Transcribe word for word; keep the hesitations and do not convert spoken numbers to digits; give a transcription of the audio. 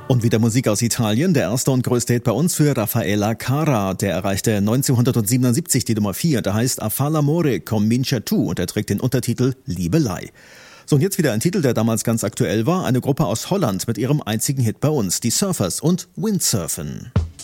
Und wieder Musik aus Italien, der erste und größte Hit bei uns für Raffaella Carrà. Der erreichte neunzehnhundertsiebenundsiebzig die Nummer vier, der heißt A far l'amore comincia tu und er trägt den Untertitel Liebelei. So, und jetzt wieder ein Titel, der damals ganz aktuell war, eine Gruppe aus Holland mit ihrem einzigen Hit bei uns, die Surfers und Windsurfen.